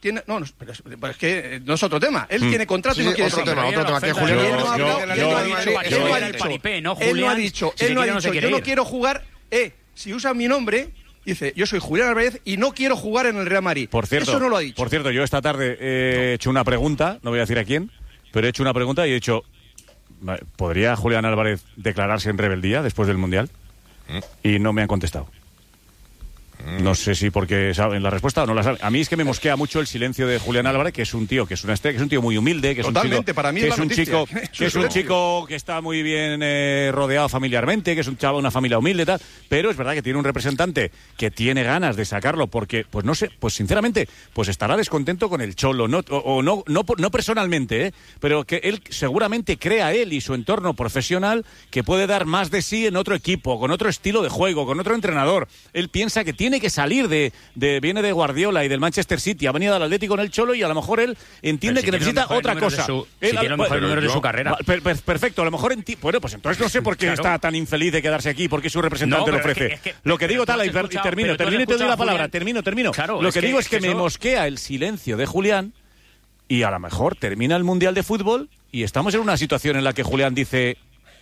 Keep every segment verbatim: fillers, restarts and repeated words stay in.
tiene... No, no pero, es, pero es que no es otro tema. Él mm. tiene contrato sí, y no quiere otro seguir. tema, otro tema. Que Julián no ha dicho, él no ha dicho, él no ha dicho, yo no quiero jugar, eh, si usan mi nombre... Dice, yo soy Julián Álvarez y no quiero jugar en el Real Madrid. Por cierto, eso no lo ha dicho. Por cierto, yo esta tarde he hecho una pregunta, no voy a decir a quién, pero he hecho una pregunta y he dicho, ¿podría Julián Álvarez declararse en rebeldía después del Mundial? ¿Mm? Y no me han contestado. No sé si porque saben la respuesta o no la saben. A mí es que me mosquea mucho el silencio de Julián Álvarez, que es un tío que es una estrella, que es un tío muy humilde, que es Totalmente, un chico, para mí que es es un chico, que es un chico que está muy bien eh, rodeado familiarmente, que es un chavo, una familia humilde, tal. Pero es verdad que tiene un representante que tiene ganas de sacarlo, porque, pues no sé, pues sinceramente, pues estará descontento con el Cholo, no, o, o no, no, no personalmente, ¿eh? Pero que él seguramente crea él y su entorno profesional que puede dar más de sí en otro equipo, con otro estilo de juego, con otro entrenador. Él piensa que tiene que salir de De, viene de Guardiola y del Manchester City, ha venido al Atlético en el Cholo y a lo mejor él entiende si que necesita otra cosa. Su, él, si tiene los mejores números de su carrera. Per, per, perfecto, a lo mejor enti- bueno, pues entonces no sé por qué claro. está tan infeliz de quedarse aquí, porque su representante no, lo ofrece. Es que, es que, lo que digo, Tala, y, per, y termino, termino y te doy la palabra, termino, termino. Claro, lo que, que digo es que, que me eso... mosquea el silencio de Julián y a lo mejor termina el Mundial de Fútbol y estamos en una situación en la que Julián dice...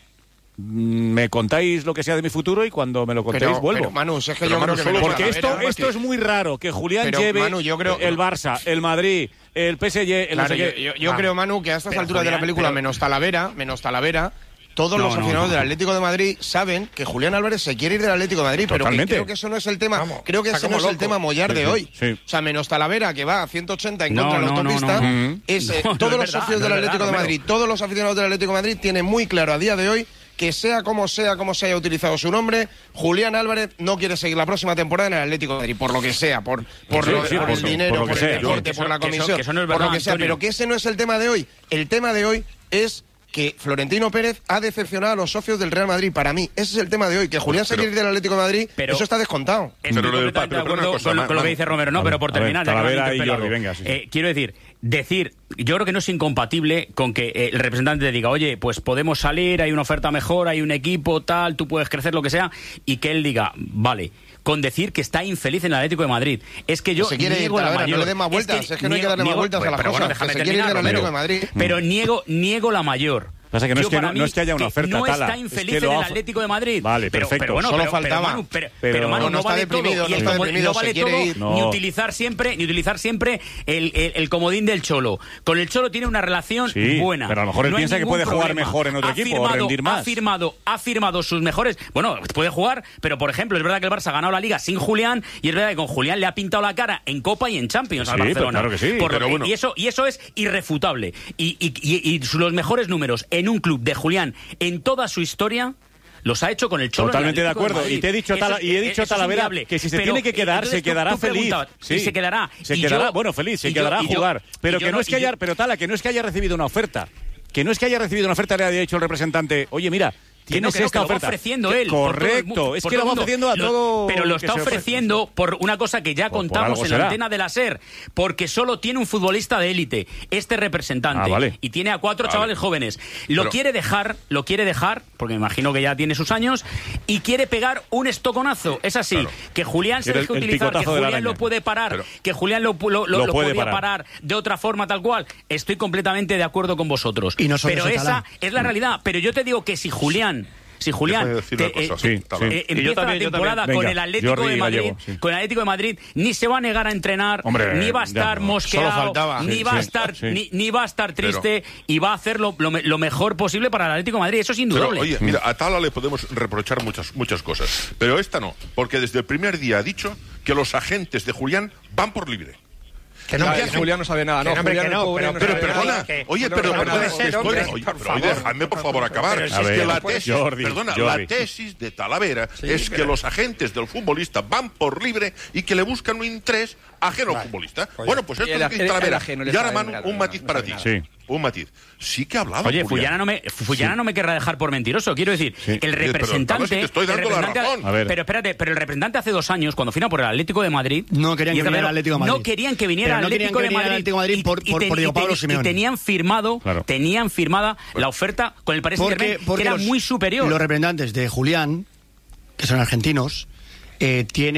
me contáis lo que sea de mi futuro y cuando me lo contéis pero, vuelvo. Pero, Manu, es que yo Manu, creo que... Porque esto, esto es muy raro, que Julián pero, lleve Manu, yo creo... el Barça, el Madrid, el P S G... El claro, no sé yo, qué. yo, yo ah. creo, Manu, que a estas alturas Julián, de la película, pero... menos Talavera, menos Talavera, todos no, los aficionados no, no. del Atlético de Madrid saben que Julián Álvarez se quiere ir del Atlético de Madrid, Totalmente. pero que creo que eso no es el tema. Vamos, creo que ese no es el tema mollar sí, de hoy. Sí. O sea, menos Talavera, que va a ciento ochenta en contra de la autopista, no, no, no. es eh, no, todos no los verdad, socios no del Atlético verdad, de Madrid, todos los aficionados del Atlético de Madrid tienen muy claro a día de hoy que sea como sea, como se haya utilizado su nombre, Julián Álvarez no quiere seguir la próxima temporada en el Atlético de Madrid, por lo que sea, por, por, sí, lo, sí, por por el dinero, por, por el deporte, por la comisión, que eso, que eso no es verdad, por lo que sea, Antonio. pero que ese no es el tema de hoy. El tema de hoy es que Florentino Pérez ha decepcionado a los socios del Real Madrid. Para mí, ese es el tema de hoy. Que Julián se quiere ir del Atlético de Madrid, pero, eso está descontado. Estoy pero completamente pero, de acuerdo cosa, con, man, con lo que dice Romero. No, a pero ver, por terminar, ver, ya Talavera y Jordi, venga, sí, sí. Eh, quiero decir, decir, yo creo que no es incompatible con que eh, el representante diga, oye, pues podemos salir, hay una oferta mejor, hay un equipo, tal, tú puedes crecer, lo que sea, y que él diga, vale, con decir que está infeliz en el Atlético de Madrid. Es que yo se quiere niego ir, la mayor. No le den más vueltas, es que, es que no hay que darle niego, más vueltas bueno, a las pero cosas. Bueno, que se quiere ir del Atlético de Madrid. Pero niego, niego la mayor. Pasa que no, es que no, no es que haya una oferta, no Tala. está infeliz Es que en el ha... Atlético de Madrid. Vale, pero, perfecto. Pero bueno, Solo pero, faltaba. Pero, Manu, pero, pero, pero Manu, no, no, no está vale deprimido, todo. no Y está el deprimido, no vale se quiere todo, ir. ni utilizar siempre, ni utilizar siempre el, el, el comodín del Cholo. Con el Cholo tiene una relación sí, buena. Pero a lo mejor él no piensa que puede problema. jugar mejor en otro ha equipo firmado, o rendir más. Ha firmado, ha firmado sus mejores... Bueno, puede jugar, pero por ejemplo, es verdad que el Barça ha ganado la Liga sin Julián y es verdad que con Julián le ha pintado la cara en Copa y en Champions sí, al Barcelona. Claro que sí. Por pero lo, bueno. y, eso, y eso es irrefutable. Y, y, y, y los mejores números en un club de Julián en toda su historia... los ha hecho con el Cholo. Totalmente el de acuerdo. De y te he dicho, eso, Tala, y he dicho a Talavera que si se pero, tiene que quedar, se quedará feliz. Sí, se quedará. Se quedará, yo, bueno, feliz, se yo, quedará a jugar. Yo, pero que no, no es que haya, yo, pero Tala, que no es que haya recibido una oferta. Que no es que haya recibido una oferta, le haya dicho el representante, oye, mira, tienes que no, esta que oferta. Lo va ofreciendo que, él. Correcto, todo, es que lo va ofreciendo a lo, todo. Pero lo está ofreciendo por una cosa que ya por, contamos por en la antena de la SER, porque solo tiene un futbolista de élite, este representante, ah, vale. y tiene a cuatro vale. chavales jóvenes. Lo pero, quiere dejar, lo quiere dejar, porque me imagino que ya tiene sus años, y quiere pegar un estoconazo. Es así, claro. que Julián se deje utilizar, que Julián lo puede parar, pero, que Julián lo, lo, lo, lo podía parar. parar de otra forma, tal cual. Estoy completamente de acuerdo con vosotros. Y no pero esa es la realidad. Pero yo te digo que si Julián Si Julián te, eh, cosa, sí, sí. eh, empieza también, la temporada con Venga, el Atlético Jordi de Madrid, Gallego, sí. con el Atlético de Madrid, ni se va a negar a entrenar, Hombre, ni va a estar no. mosqueado, ni sí, va sí, a estar, sí. ni, ni va a estar triste pero, y va a hacer lo, lo, lo mejor posible para el Atlético de Madrid. Eso es indudable. Pero, oye, mira, a Tala le podemos reprochar muchas, muchas cosas, pero esta no, porque desde el primer día ha dicho que los agentes de Julián van por libre. Que no, que Julián no sabe nada, no, que Julián que no, pobre, pero, no pero sabe perdona, nada, que, oye, no, pero no perdona, puede ser, estoy, hombre, oye, por pero favor. oye, dejadme por favor acabar. Pero Es si que ver, la tesis, Jordi, perdona, Jordi. la tesis de Talavera sí, es pero... que los agentes del futbolista van por libre y que le buscan un interés ajeno al futbolista. Oye, bueno, pues esto es lo que dice Talavera. Y ahora, Manu, un matiz para ti. Sí. Un matiz. Sí que ha hablado. Oye, Fullana no me, Fullana sí. no me querrá dejar por mentiroso. Quiero decir, sí. el representante. Pero, si te estoy dando el representante la razón. A ver. Pero espérate, pero el representante hace dos años, cuando firma por el Atlético de Madrid. No querían que viniera al Atlético de Madrid. No querían que viniera al no Atlético, que de Madrid, Atlético de Madrid por, y, por, y, por Diego y, Pablo y, Simeone. Y tenían firmado, claro. tenían firmada la oferta con el Paris Saint-Germain, que era los, muy superior. Los representantes de Julián, que son argentinos, eh, tienen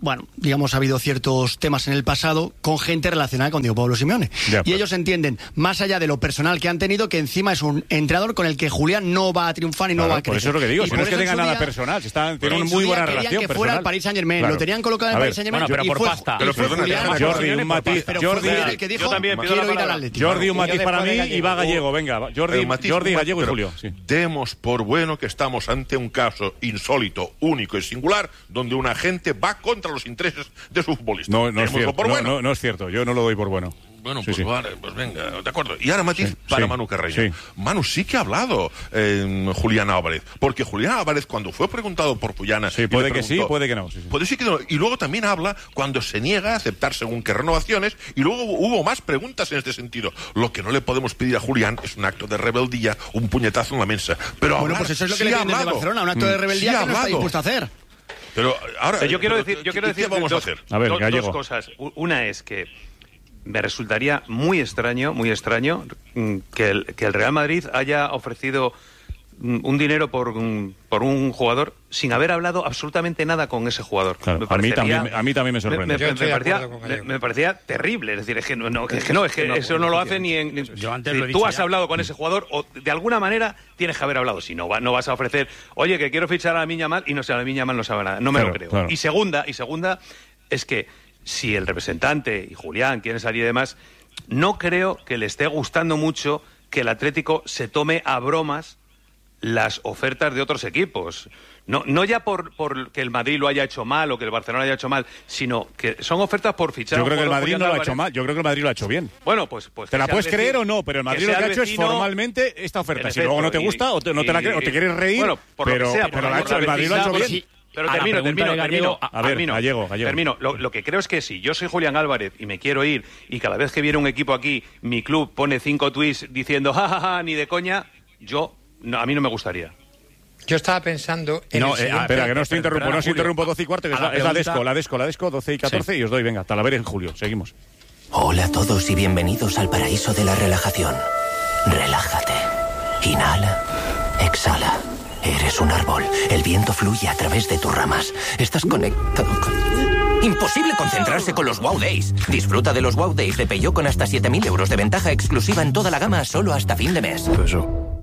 bueno, digamos, ha habido ciertos temas en el pasado con gente relacionada con Diego Pablo Simeone. Y ellos entienden, más allá de lo personal que han tenido, que encima es un entrenador con el que Julián no va a triunfar y no claro, va a crecer. Por eso es lo que digo, y si no es que tenga nada personal, si está, tiene una muy buena relación que personal. fuera al Paris Saint-Germain, claro. Lo tenían colocado en el Paris Saint-Germain. Bueno, pero por fue, pasta. Pero perdona, Jordi, un matiz. Jordi, el que dijo, quiero ir al Atlético. Jordi, un matiz para mí y va Gallego, venga. Jordi, Jordi Gallego y Julio. Demos por bueno que estamos ante un caso insólito, único y singular, donde un agente va contra los intereses de su futbolista. No, no es cierto, por no, bueno. no, no es cierto, yo no lo doy por bueno. Bueno, sí, pues sí. vale, pues venga, de acuerdo. Y ahora, Matiz, sí, para sí, Manu Carreño. Sí. Manu sí que ha hablado eh, Julián Álvarez, porque Julián Álvarez, cuando fue preguntado por Puyana... Sí, puede que sí, puede que no. Sí, sí. Puede sí que no. Y luego también habla cuando se niega a aceptar según qué renovaciones, y luego hubo más preguntas en este sentido. Lo que no le podemos pedir a Julián es un acto de rebeldía, un puñetazo en la mesa. Pero bueno, hablar, pues eso es lo que sí le piden desde Barcelona, un acto de rebeldía sí que no está dispuesto a hacer. Pero ahora... Pero yo quiero pero, decir, yo quiero decir ¿qué vamos dos, a hacer? A ver, dos, Gallego. dos cosas. Una es que me resultaría muy extraño, muy extraño que el, que el Real Madrid haya ofrecido un dinero por un, por un jugador sin haber hablado absolutamente nada con ese jugador. Claro, me a, mí también, a mí también me sorprende. Me, me, me, parecía, me, me parecía terrible. Es decir, es que no, no, es que, no, es que no, eso no lo hace ni en... Ni, yo antes si lo he tú dicho has ya. hablado con ese jugador o de alguna manera tienes que haber hablado. Si no, va, no vas a ofrecer, oye, que quiero fichar a la Miña Mal y no sé, a la Miña Mal no sabe nada. No me claro, lo creo. Claro. Y segunda, y segunda es que si el representante y Julián quieren salir y demás, no creo que le esté gustando mucho que el Atlético se tome a bromas las ofertas de otros equipos. No, no ya por, por que el Madrid lo haya hecho mal o que el Barcelona haya hecho mal, sino que son ofertas por fichar. Yo creo que el Madrid no lo ha hecho mal, yo creo que el Madrid lo ha hecho bien. Bueno, pues... pues te la puedes creer o no, pero el Madrid lo que ha hecho es formalmente esta oferta. Si luego no te gusta o te, no te la crees o te quieres reír, bueno, por pero, lo que sea, pero lo ha hecho, el Madrid lo ha hecho bien. Sí. Pero a termino, termino, Gallego, termino. A ver, termino, Gallego, Gallego. termino. Lo, lo que creo es que si yo soy Julián Álvarez y me quiero ir y cada vez que viene un equipo aquí, mi club pone cinco tweets diciendo jajaja, ja, ja, ni de coña, yo, no, a mí no me gustaría. Yo estaba pensando en no, el eh, espera, que no estoy interrumpo, no os interrumpo doce y cuarto, que es la, es la Desco, la Desco, la Desco, doce y catorce, sí. Y os doy, venga, Talavera en julio, seguimos. Hola a todos y bienvenidos al paraíso de la relajación. Relájate. Inhala, exhala. Eres un árbol. El viento fluye a través de tus ramas. Estás conectado con... Imposible concentrarse con los Wow Days. Disfruta de los Wow Days de Peugeot con hasta siete mil euros de ventaja exclusiva en toda la gama solo hasta fin de mes. Eso.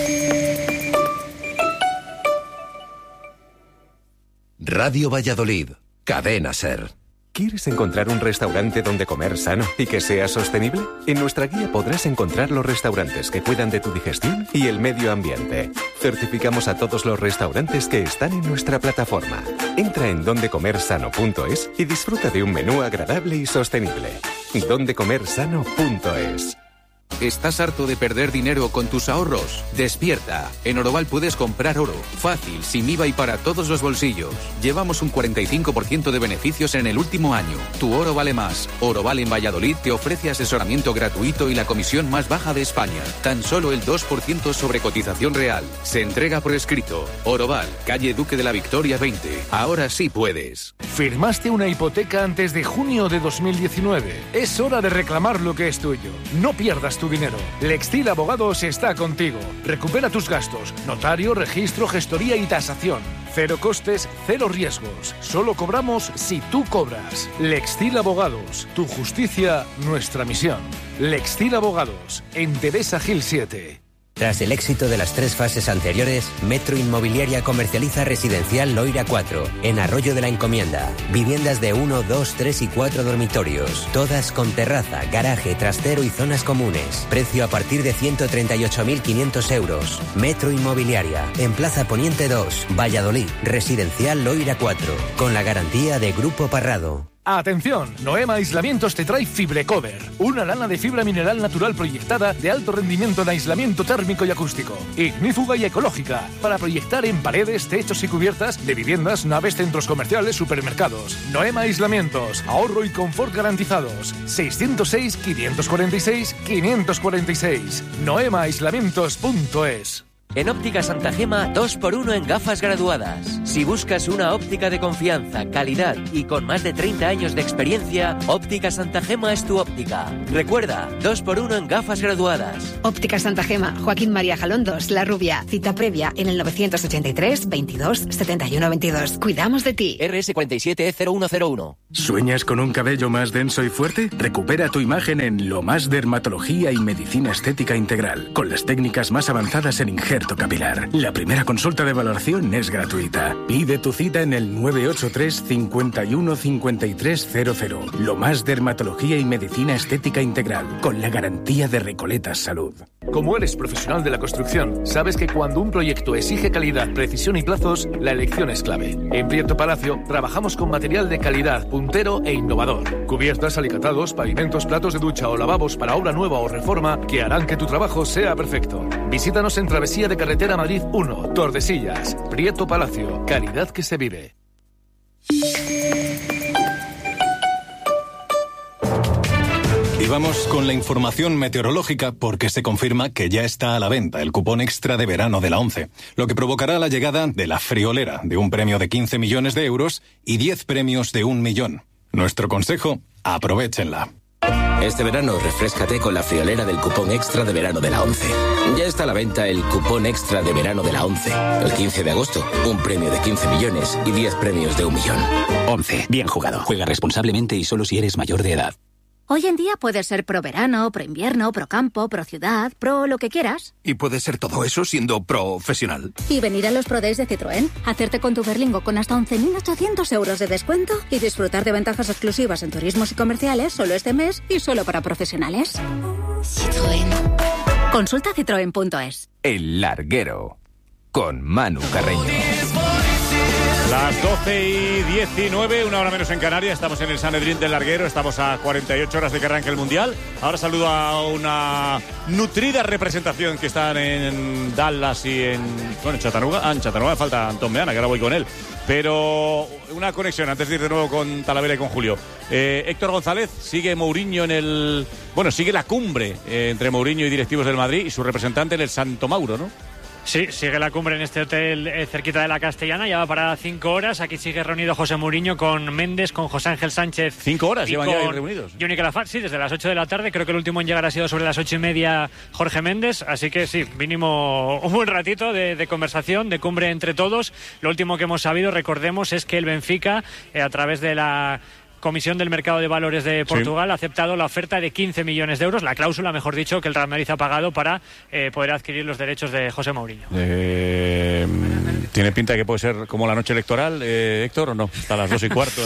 Radio Valladolid, Cadena SER. ¿Quieres encontrar un restaurante donde comer sano y que sea sostenible? En nuestra guía podrás encontrar los restaurantes que cuidan de tu digestión y el medio ambiente. Certificamos a todos los restaurantes que están en nuestra plataforma. Entra en dondecomersano punto es y disfruta de un menú agradable y sostenible. dondecomersano punto es. ¿Estás harto de perder dinero con tus ahorros? ¡Despierta! En Oroval puedes comprar oro. Fácil, sin I V A y para todos los bolsillos. Llevamos un cuarenta y cinco por ciento de beneficios en el último año. Tu oro vale más. Oroval en Valladolid te ofrece asesoramiento gratuito y la comisión más baja de España. Tan solo el dos por ciento sobre cotización real. Se entrega por escrito. Oroval, calle Duque de la Victoria veinte. Ahora sí puedes. ¿Firmaste una hipoteca antes de junio de dos mil diecinueve? Es hora de reclamar lo que es tuyo. No pierdas tu dinero. Lextil Abogados está contigo. Recupera tus gastos. Notario, registro, gestoría y tasación. Cero costes, cero riesgos. Solo cobramos si tú cobras. Lextil Abogados. Tu justicia, nuestra misión. Lextil Abogados. En Teresa Gil siete. Tras el éxito de las tres fases anteriores, Metro Inmobiliaria comercializa Residencial Loira cuatro, en Arroyo de la Encomienda. Viviendas de uno, dos, tres y cuatro dormitorios. Todas con terraza, garaje, trastero y zonas comunes. Precio a partir de ciento treinta y ocho mil quinientos euros. Metro Inmobiliaria, en Plaza Poniente dos, Valladolid. Residencial Loira cuatro, con la garantía de Grupo Parrado. Atención, Noema Aislamientos te trae Fibrecover, una lana de fibra mineral natural proyectada de alto rendimiento en aislamiento térmico y acústico, ignífuga y ecológica, para proyectar en paredes, techos y cubiertas de viviendas, naves, centros comerciales, supermercados. Noema Aislamientos, ahorro y confort garantizados. seiscientos seis, quinientos cuarenta y seis, quinientos cuarenta y seis. noema aislamientos punto es. En Óptica Santa Gema, dos por uno en gafas graduadas. Si buscas una óptica de confianza, calidad y con más de treinta años de experiencia, Óptica Santa Gema es tu óptica. Recuerda, dos por uno en gafas graduadas. Óptica Santa Gema, Joaquín María Jalondos, La Rubia. Cita previa en el novecientos ochenta y tres, veintidós, setenta y uno veintidós. Cuidamos de ti. R S cuarenta y siete E cero uno cero uno. ¿Sueñas con un cabello más denso y fuerte? Recupera tu imagen en Lo Más Dermatología y Medicina Estética Integral, con las técnicas más avanzadas en injerto capilar. La primera consulta de valoración es gratuita. Pide tu cita en el nueve ocho tres, cincuenta y uno, cincuenta y tres cero cero. Lo Más Dermatología y Medicina Estética Integral, con la garantía de Recoletas Salud. Como eres profesional de la construcción, sabes que cuando un proyecto exige calidad, precisión y plazos, la elección es clave. En Prieto Palacio trabajamos con material de calidad, puntero e innovador. Cubiertas, alicatados, pavimentos, platos de ducha o lavabos para obra nueva o reforma que harán que tu trabajo sea perfecto. Visítanos en Travesía de Carretera Madrid uno, Tordesillas. Prieto Palacio, calidad que se vive. Y vamos con la información meteorológica porque se confirma que ya está a la venta el cupón extra de verano de la ONCE, lo que provocará la llegada de la friolera de un premio de quince millones de euros y diez premios de un millón. Nuestro consejo, aprovéchenla. Este verano refréscate con la friolera del cupón extra de verano de la ONCE. Ya está a la venta el cupón extra de verano de la ONCE. El quince de agosto, un premio de quince millones y diez premios de un millón. ONCE, bien jugado. Juega responsablemente y solo si eres mayor de edad. Hoy en día puedes ser pro verano, pro invierno, pro campo, pro ciudad, pro lo que quieras. Y puedes ser todo eso siendo profesional. Y venir a los Pro Days de Citroën, hacerte con tu Berlingo con hasta once mil ochocientos euros de descuento y disfrutar de ventajas exclusivas en turismos y comerciales solo este mes y solo para profesionales. Citroën. Consulta citroen punto es. El Larguero, con Manu Carreño. Las doce y diecinueve, una hora menos en Canarias, estamos en el Sanedrín del Larguero, estamos a cuarenta y ocho horas de que arranque el Mundial. Ahora saludo a una nutrida representación que están en Dallas y en, bueno, en Chattanooga. Ah, en Chattanooga falta Antón Meana, que ahora voy con él. Pero una conexión antes de ir de nuevo con Talavera y con Julio. Eh, Héctor González, sigue Mourinho en el... Bueno, sigue la cumbre eh, entre Mourinho y directivos del Madrid y su representante en el Santo Mauro, ¿no? Sí, sigue la cumbre en este hotel eh, cerquita de la Castellana, ya va para cinco horas. Aquí sigue reunido José Mourinho con Méndez, con José Ángel Sánchez. ¿Cinco horas llevan ya reunidos? Johnny Calafat, sí, desde las ocho de la tarde. Creo que el último en llegar ha sido sobre las ocho y media Jorge Méndez. Así que sí, mínimo un buen ratito de, de conversación, de cumbre entre todos. Lo último que hemos sabido, recordemos, es que el Benfica, eh, a través de la Comisión del Mercado de Valores de Portugal, sí, ha aceptado la oferta de quince millones de euros, la cláusula, mejor dicho, que el Real Madrid ha pagado para eh, poder adquirir los derechos de José Mourinho. Eh, ¿Tiene pinta de que puede ser como la noche electoral, eh, Héctor, o no? Hasta las dos y cuarto.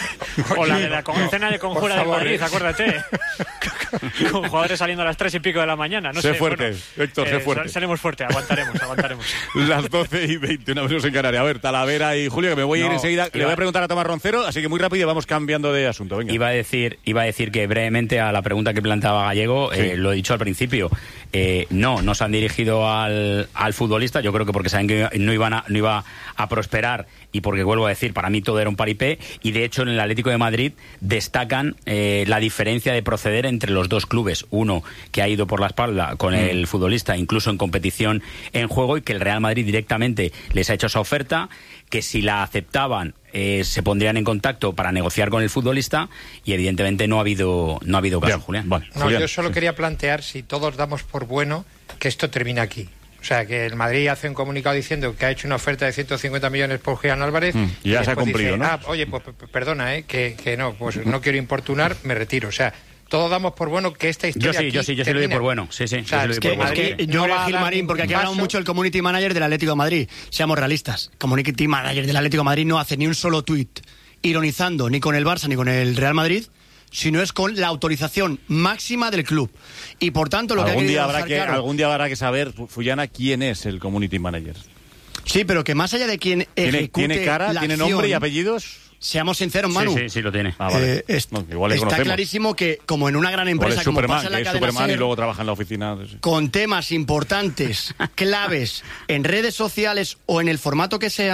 O la de la cena de conjura de Madrid, acuérdate. Con jugadores saliendo a las tres y pico de la mañana. No sé, sé fuerte, bueno, Héctor, sé eh, fuerte. Salimos fuerte, aguantaremos, aguantaremos. Las doce y veinte, una menos en Canarias. A ver, Talavera y Julio, que me voy a ir no, enseguida. Le voy a preguntar a Tomás Roncero, así que muy rápido y vamos cambiando de asunto. Venga. Iba a decir, iba a decir que brevemente a la pregunta que planteaba Gallego, sí. eh, lo he dicho al principio, eh, no, no se han dirigido al, al futbolista, yo creo que porque saben que no, iban a, no iba a prosperar y porque, vuelvo a decir, para mí todo era un paripé y de hecho en el Atlético de Madrid destacan eh, la diferencia de proceder entre los dos clubes. Uno que ha ido por la espalda con mm. el futbolista, incluso en competición en juego, y que el Real Madrid directamente les ha hecho esa oferta, que si la aceptaban eh, se pondrían en contacto para negociar con el futbolista y evidentemente no ha habido no ha habido caso. Bien, Julián. Vale. No, Julián. Yo solo quería plantear si todos damos por bueno que esto termina aquí. O sea, que el Madrid hace un comunicado diciendo que ha hecho una oferta de ciento cincuenta millones por Julián Álvarez. Mm, y ya se ha cumplido, dice, ¿no? Ah, oye, pues perdona, ¿eh? que, que no, pues no quiero importunar, me retiro. O sea, todos damos por bueno que esta historia. Yo sí, yo sí, yo sí lo doy por bueno. Sí, sí. O sea, yo es, que, es que yo voy a Gilmarín, porque aquí ha hablado mucho el community manager del Atlético de Madrid. Seamos realistas. El community manager del Atlético de Madrid no hace ni un solo tuit ironizando ni con el Barça ni con el Real Madrid, sino es con la autorización máxima del club. Y por tanto, lo que algún hay que día habrá que claro, algún día habrá que saber, Fullana, quién es el community manager. Sí, pero que más allá de quién ejecute ¿Tiene, tiene cara, la tiene acción, nombre y apellidos? Seamos sinceros, Manu. Sí, sí, sí lo tiene. Ah, vale. eh, es, no, igual le está conocemos. clarísimo que, como en una gran empresa, como Superman, pasa en la que es cadena Superman SER, y luego trabaja en la oficina. Sí. Con temas importantes, claves, en redes sociales o en el formato que sea,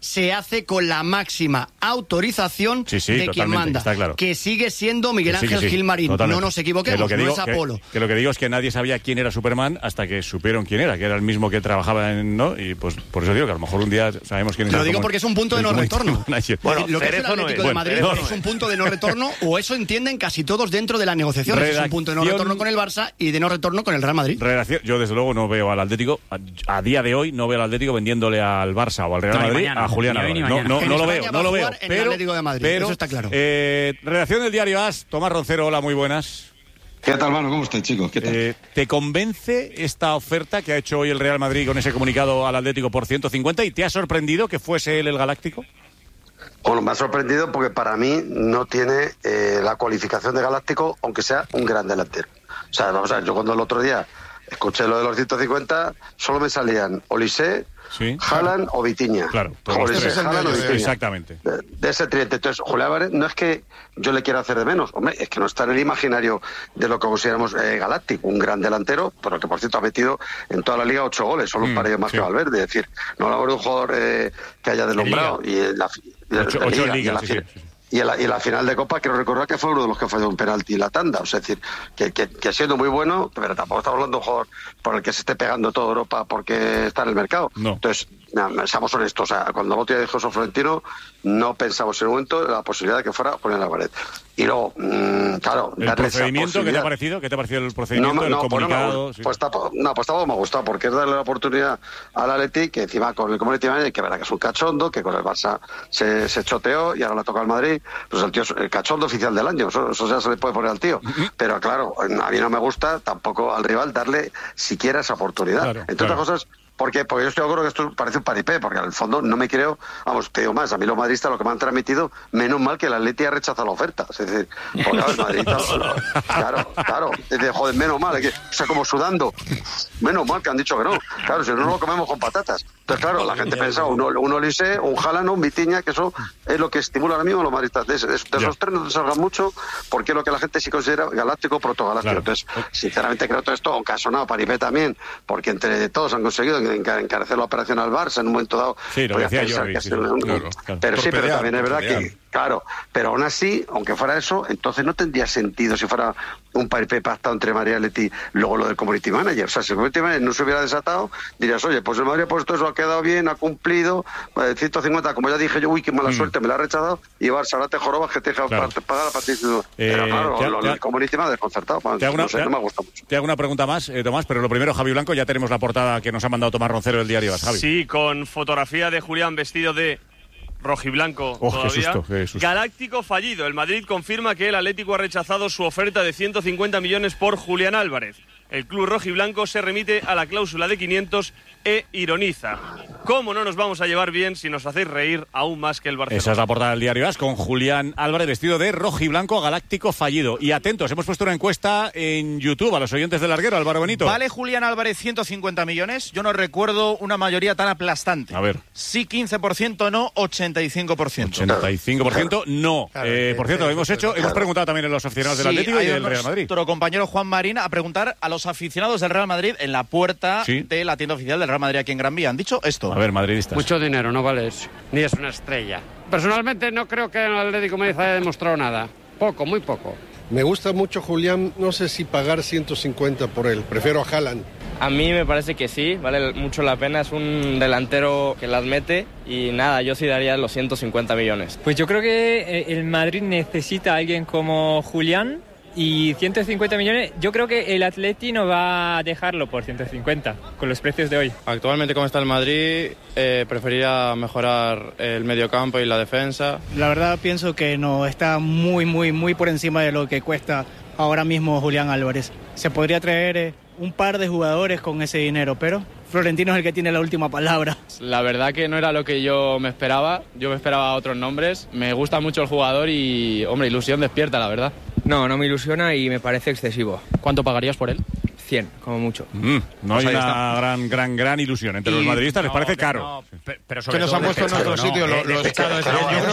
se hace con la máxima autorización sí, sí, de quien manda, está claro. que sigue siendo Miguel sí, Ángel sí, Gilmarín. Totalmente. No nos equivoquemos, que lo que digo, no es Apolo. Que, que lo que digo es que nadie sabía quién era Superman hasta que supieron quién era, que era el mismo que trabajaba en... ¿no? Y pues por eso digo que a lo mejor un día sabemos quién es. Lo digo porque es un punto de no retorno. Bueno, lo que es el Atlético de Madrid bueno, es un punto de no retorno, o eso entienden casi todos dentro de la negociación. Es un punto de no retorno con el Barça y de no retorno con el Real Madrid. Redacción, yo desde luego no veo al Atlético, a, a día de hoy no veo al Atlético vendiéndole al Barça o al Real no, Madrid mañana, a Julián Álvarez. No, no, no lo veo, no lo veo. En pero, el Atlético de Madrid, pero, eso está claro. Eh, redacción del diario AS, Tomás Roncero, hola, muy buenas. ¿Qué tal, mano? ¿Cómo estáis, chicos? ¿Qué tal? Eh, ¿Te convence esta oferta que ha hecho hoy el Real Madrid con ese comunicado al Atlético por ciento cincuenta y te ha sorprendido que fuese él el Galáctico? Bueno, me ha sorprendido porque para mí no tiene eh, la cualificación de Galáctico, aunque sea un gran delantero. O sea, vamos a ver, yo cuando el otro día escuché lo de los ciento cincuenta, solo me salían Olise, sí, Haaland claro. o Vitinha. Claro, Olise, Haaland o Vitinha. Exactamente. De, de ese tridente. Entonces, Julián Álvarez no es que yo le quiera hacer de menos, hombre, es que no está en el imaginario de lo que consideramos eh, Galáctico, un gran delantero, pero que por cierto ha metido en toda la liga ocho goles, solo un mm, par de más sí. que Valverde. Es decir, no hablamos de un jugador eh, que haya deslumbrado y en la, y ocho, de, de ocho liga, ligas, y en la sí, final. Sí, sí. Y en, la, y en la final de Copa quiero recordar que fue uno de los que falló un penalti en la tanda. O sea, es decir, que, que, que siendo muy bueno, pero tampoco estamos hablando de un jugador por el que se esté pegando toda Europa porque está en el mercado. No. Entonces, no, seamos honestos. O sea, cuando Botia dijo eso Florentino, no pensamos en un momento en la posibilidad de que fuera Julián Álvarez. Y luego, mmm, claro, ¿el procedimiento qué te ha parecido? ¿Qué te ha parecido el procedimiento, no, el no, comunicado? Pues, no, pues, pues, no, pues tampoco me ha gustado, porque es darle la oportunidad al Atleti, que encima con el Community Manager, que verá que es un cachondo, que con el Barça se, se choteó y ahora le toca al Madrid, pues el tío es el cachondo oficial del año, eso, eso ya se le puede poner al tío. Pero claro, a mí no me gusta tampoco al rival darle siquiera esa oportunidad. Claro, Entre claro. otras cosas, porque, porque yo estoy de acuerdo que esto parece un paripé, porque al fondo no me creo, vamos, te digo más, a mí los madridistas lo que me han transmitido, menos mal que el Atleti ha rechazado la oferta. Es decir, porque a ver, madridistas, claro, claro, es decir, joder, menos mal, que, o sea, como sudando, menos mal que han dicho que no. Claro, si no, no lo comemos con patatas. Entonces, claro, la gente pensaba, un, un Olise, un Haaland, un Vitinha, que eso es lo que estimula ahora mismo a los madridistas. De, de, de esos tres no te salgan mucho, porque es lo que la gente sí considera galáctico, protogaláctico. Claro. Entonces, sinceramente creo todo esto, aunque ha sonado paripé también, porque entre todos han conseguido encarecer la operación al Barça en un momento dado. Sí, lo decía yo. Sí, sí, un, claro, claro. Pero sí, pero también es verdad que, claro, pero aún así, aunque fuera eso, entonces no tendría sentido si fuera un paripé pactado entre María Leti, luego lo del Community Manager. O sea, si el Community Manager no se hubiera desatado, dirías, oye, pues el Madrid ha puesto eso, ha quedado bien, ha cumplido, eh, ciento cincuenta, como ya dije yo, uy, qué mala mm. suerte, me la ha rechazado, y Barça, ahora te jorobas que te deja claro. pagar a partir de... Eh, pero claro, te, lo, te, el Community Manager desconcertado, te hago una, no, sé, te, no me gusta mucho. Te hago una pregunta más, eh, Tomás, pero lo primero, Javi Blanco, ya tenemos la portada que nos ha mandado Tomás Roncero del diario. Javi. Sí, con fotografía de Julián vestido de rojiblanco oh, todavía. Qué susto, qué susto. Galáctico fallido. El Madrid confirma que el Atlético ha rechazado su oferta de ciento cincuenta millones por Julián Álvarez. El club rojiblanco se remite a la cláusula de quinientos e ironiza. ¿Cómo no nos vamos a llevar bien si nos hacéis reír aún más que el Barcelona? Esa es la portada del diario AS con Julián Álvarez vestido de rojiblanco, galáctico fallido. Y atentos, hemos puesto una encuesta en YouTube a los oyentes del Larguero, Álvaro Benito. ¿Vale Julián Álvarez ciento cincuenta millones? Yo no recuerdo una mayoría tan aplastante. A ver. Sí quince por ciento, no ochenta y cinco por ciento. ochenta y cinco por ciento no. Claro, eh, por cierto, hemos hecho, hemos preguntado también a los aficionados del sí, Atlético y del Real Madrid. Nuestro compañero Juan Marín a preguntar a los aficionados del Real Madrid en la puerta ¿Sí? de la tienda oficial del Real Madrid aquí en Gran Vía. Han dicho esto. A ver, madridistas. Mucho dinero, no vale eso. Ni es una estrella. Personalmente no creo que el Atlético Madrid haya demostrado nada. Poco, muy poco. Me gusta mucho Julián, no sé si pagar ciento cincuenta por él. Prefiero a Haaland. A mí me parece que sí, vale mucho la pena. Es un delantero que las mete y nada, yo sí daría los ciento cincuenta millones. Pues yo creo que el Madrid necesita a alguien como Julián. Y ciento cincuenta millones, yo creo que el Atleti no va a dejarlo por ciento cincuenta, con los precios de hoy. Actualmente, como está el Madrid, eh, preferiría mejorar el mediocampo y la defensa. La verdad pienso que no, está muy, muy, muy por encima de lo que cuesta ahora mismo Julián Álvarez. Se podría traer eh, un par de jugadores con ese dinero, pero Florentino es el que tiene la última palabra. La verdad que no era lo que yo me esperaba, yo me esperaba otros nombres. Me gusta mucho el jugador y, hombre, ilusión despierta, la verdad. No, no me ilusiona y me parece excesivo. ¿Cuánto pagarías por él? cien, como mucho. Mm, no pues hay una gran, gran, gran ilusión. Entre y, los madridistas no, les parece caro. No, pero sobre que nos han puesto en nuestro sitio. No, los pescados.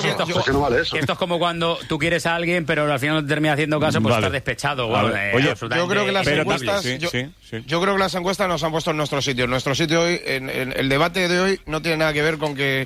Esto es como cuando tú quieres a alguien, pero al final no te termina haciendo caso, pues vale. estás despechado. Bueno, eh, Oye, yo creo que las encuestas, sí, yo, sí, sí. yo creo que las encuestas nos han puesto en nuestro sitio. En nuestro sitio hoy, en, en el debate de hoy, no tiene nada que ver con que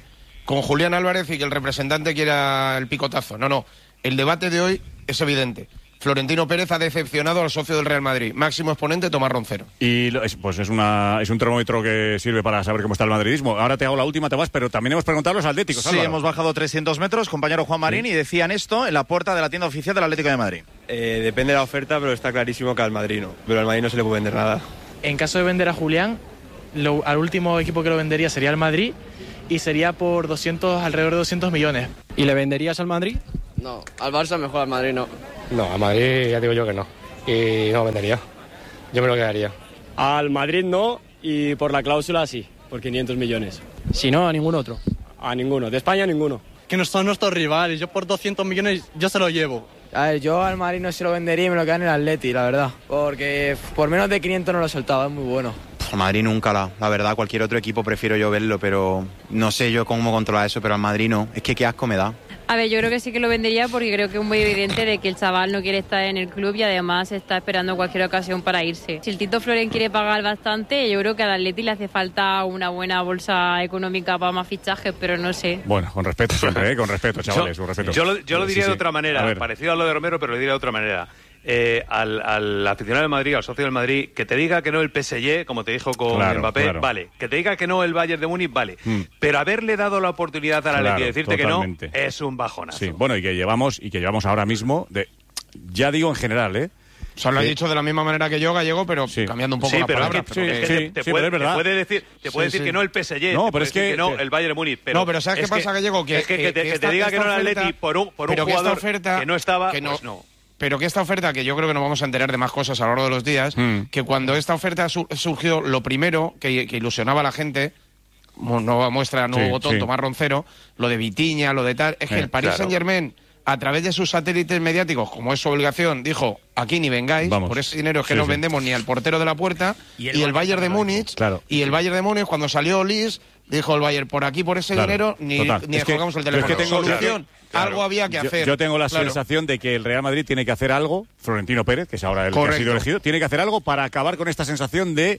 con Julián Álvarez y que el representante quiera el picotazo. No, no. El debate de hoy es evidente. Florentino Pérez ha decepcionado al socio del Real Madrid. Máximo exponente, Tomás Roncero. Y pues es una es un termómetro que sirve para saber cómo está el madridismo. Ahora te hago la última, Tomás, pero también hemos preguntado a los atléticos. Sí, Álvaro. Hemos bajado trescientos metros, compañero Juan Marín, sí. Y decían esto en la puerta de la tienda oficial del Atlético de Madrid. Eh, depende de la oferta, pero está clarísimo que al Madrid no. Pero al Madrid no se le puede vender nada. En caso de vender a Julián, lo, al último equipo que lo vendería sería el Madrid y sería por doscientos, alrededor de doscientos millones. ¿Y le venderías al Madrid? No, al Barça mejor, al Madrid no. No, al Madrid ya digo yo que no. Y no vendería. Yo me lo quedaría. Al Madrid no, y por la cláusula sí, por quinientos millones. Si no, a ningún otro. A ninguno, de España ninguno. Que no son nuestros rivales, yo por doscientos millones yo se lo llevo. A ver, yo al Madrid no se lo vendería y me lo quedaría en el Atleti, la verdad. Porque por menos de quinientos no lo soltaba, es muy bueno. Al Madrid nunca, la, la verdad, cualquier otro equipo prefiero yo verlo, pero no sé yo cómo controlar eso, pero al Madrid no. Es que qué asco me da. A ver, yo creo que sí que lo vendería porque creo que es muy evidente de que el chaval no quiere estar en el club y además está esperando cualquier ocasión para irse. Si el Tito Florent quiere pagar bastante, yo creo que al Atleti le hace falta una buena bolsa económica para más fichajes, pero no sé. Bueno, con respeto siempre, ¿eh? Con respeto, chavales, yo, con respeto. Yo lo, yo lo diría sí, sí. de otra manera, a parecido a lo de Romero, pero lo diría de otra manera. Eh, al, al aficionado del Madrid, al socio del Madrid, que te diga que no el P S G, como te dijo con claro, Mbappé, claro. Vale. Que te diga que no el Bayern de Múnich, vale. Mm. Pero haberle dado la oportunidad a la claro, Leti de decirte totalmente. Que no, es un bajonazo. Sí, bueno, y que llevamos y que llevamos ahora mismo, de, ya digo en general, ¿eh? O sea, lo sí. ha dicho de la misma manera que yo, Gallego, pero sí. cambiando un poco sí, la pero palabra. Es que, pero sí, es que te, te, sí, puede, pero es te puede decir, te puede sí, decir sí. que no el P S G, no, pero es que, que no el Bayern de Múnich. Pero no, pero ¿sabes qué pasa, Gallego? Que, es que, que, que, te, que, que esta, te diga que no el Atleti por un, por un jugador que, oferta, que no estaba, que no, pues no. Pero que esta oferta, que yo creo que nos vamos a enterar de más cosas a lo largo de los días, mm. que cuando esta oferta su, surgió, lo primero que, que ilusionaba a la gente, nueva muestra, nuevo sí, botón, sí. Tomás Roncero, lo de Vitinha, lo de tal, es que eh, el Paris claro. Saint-Germain, a través de sus satélites mediáticos, como es su obligación, dijo, aquí ni vengáis, Vamos. por ese dinero es que sí, no sí. vendemos ni al portero de la puerta, y el, y el Bayern de Múnich, claro. y el Bayern de Múnich, cuando salió Olis, dijo el Bayern, por aquí, por ese claro. dinero, ni, ni jugamos el teléfono. Es que tengo solución. Claro. Algo había que hacer. Yo, yo tengo la claro. sensación de que el Real Madrid tiene que hacer algo, Florentino Pérez, que es ahora el Correcto. que ha sido elegido, tiene que hacer algo para acabar con esta sensación de...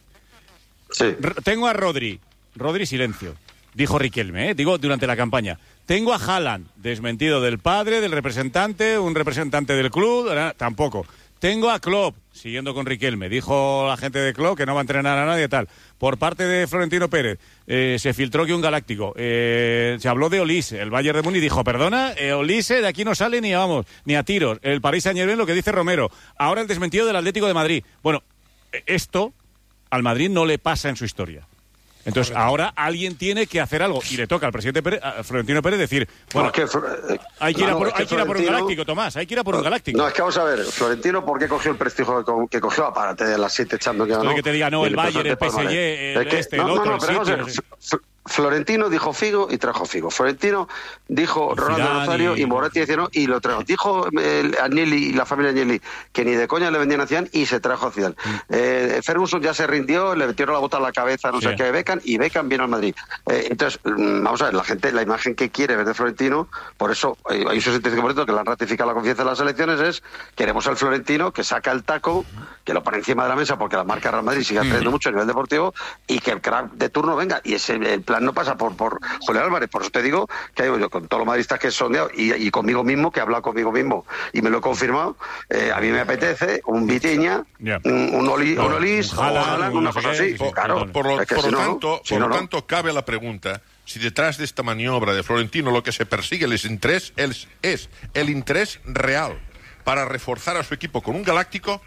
Sí. Tengo a Rodri, Rodri silencio, dijo Riquelme, ¿eh? digo durante la campaña. Tengo a Haaland, desmentido del padre, del representante, un representante del club, tampoco. Tengo a Klopp, siguiendo con Riquelme. Dijo la gente de Klopp que no va a entrenar a nadie tal. Por parte de Florentino Pérez, eh, se filtró que un galáctico. Eh, se habló de Olise. El Bayern de Múnich dijo, perdona, eh, Olise de aquí no sale ni a, vamos, ni a tiros. El Paris Saint-Germain, lo que dice Romero. Ahora el desmentido del Atlético de Madrid. Bueno, esto al Madrid no le pasa en su historia. Entonces, Correcto. ahora alguien tiene que hacer algo y le toca al presidente Pérez, a Florentino Pérez decir, bueno, no, es que, eh, hay que ir, no, a, por, hay que ir a por un galáctico, Tomás, hay que ir a por un galáctico. No, es que vamos a ver, Florentino, ¿por qué cogió el prestigio que cogió? Apárate de las siete echando que no. que te diga, no, el Bayern, el P S G, el, el que, este, no, el otro, no, no, el pero sitio, vamos a ver, Florentino dijo Figo y trajo Figo. Florentino dijo y Ronaldo Zidane Nazario y... y Moretti decía no y lo trajo. Dijo eh, Agnelli y la familia Agnelli que ni de coña le vendían a Zidane y se trajo a Zidane. Mm. Eh, Ferguson ya se rindió, le metieron la bota en la cabeza, no sí. sé qué, Beckham y Beckham vino al Madrid. Eh, entonces, vamos a ver, la gente, la imagen que quiere ver de Florentino, por eso eh, hay un sesenta y cinco por ciento que le han ratificado la confianza en las elecciones, es queremos al Florentino que saca el taco, que lo pone encima de la mesa porque la marca Real Madrid sigue creciendo mm. mucho a nivel deportivo y que el crack de turno venga. Y ese el plan no pasa por, por Julián Álvarez, por eso te digo que digo yo, con todos los madridistas que he sondeado y, y conmigo mismo, que he hablado conmigo mismo y me lo he confirmado, eh, a mí me apetece un Vitinha, yeah. un, un, Oli, no, un Olis, un Haaland, una cosa así. Por, claro, por lo, es que por si lo no, tanto, si por no, lo no. tanto cabe la pregunta si detrás de esta maniobra de Florentino lo que se persigue el interés es, es el interés real para reforzar a su equipo con un galáctico